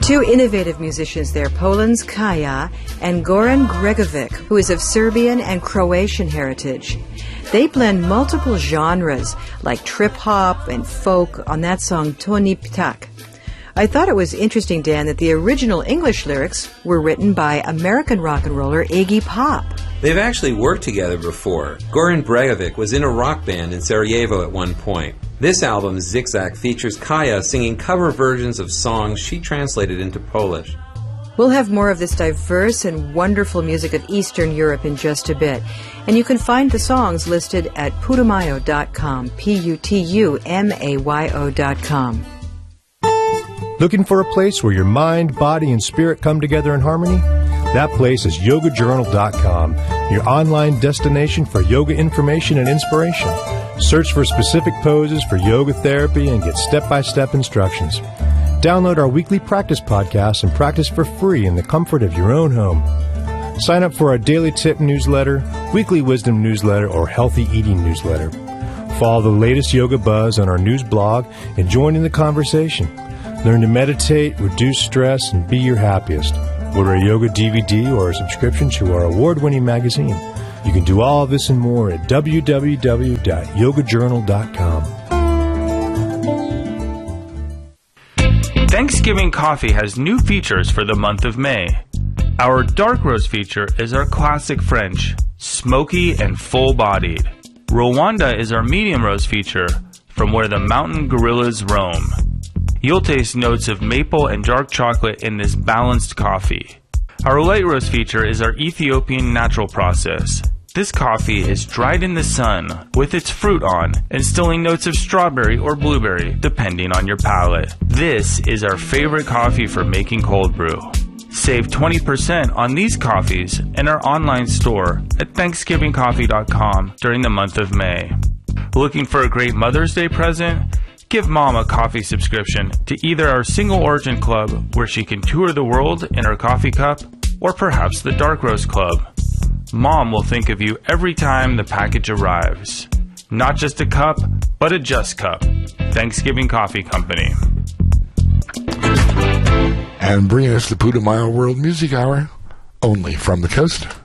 Two innovative musicians there, Poland's Kaja and Goran Bregovic, who is of Serbian and Croatian heritage. They blend multiple genres like trip-hop and folk on that song Toni Ptak. I thought it was interesting, Dan, that the original English lyrics were written by American rock and roller Iggy Pop. They've actually worked together before. Goran Bregovic was in a rock band in Sarajevo at one point. This album, Zigzag, features Kaja singing cover versions of songs she translated into Polish. We'll have more of this diverse and wonderful music of Eastern Europe in just a bit. And you can find the songs listed at putumayo.com, Putumayo.com. Looking for a place where your mind, body, and spirit come together in harmony? That place is yogajournal.com, your online destination for yoga information and inspiration. Search for specific poses for yoga therapy and get step-by-step instructions. Download our weekly practice podcast and practice for free in the comfort of your own home. Sign up for our daily tip newsletter, weekly wisdom newsletter, or healthy eating newsletter. Follow the latest yoga buzz on our news blog and join in the conversation. Learn to meditate, reduce stress, and be your happiest. Order a yoga DVD or a subscription to our award-winning magazine. You can do all of this and more at www.yogajournal.com. Thanksgiving Coffee has new features for the month of May. Our dark roast feature is our classic French, smoky and full-bodied. Rwanda is our medium roast feature, from where the mountain gorillas roam. You'll taste notes of maple and dark chocolate in this balanced coffee. Our light roast feature is our Ethiopian natural process. This coffee is dried in the sun with its fruit on, instilling notes of strawberry or blueberry, depending on your palate. This is our favorite coffee for making cold brew. Save 20% on these coffees in our online store at thanksgivingcoffee.com during the month of May. Looking for a great Mother's Day present? Give Mom a coffee subscription to either our Single Origin Club, where she can tour the world in her coffee cup, or perhaps the Dark Roast Club. Mom will think of you every time the package arrives. Not just a cup, but a just cup. Thanksgiving Coffee Company. And bringing us the Putumayo World Music Hour, only from the coast.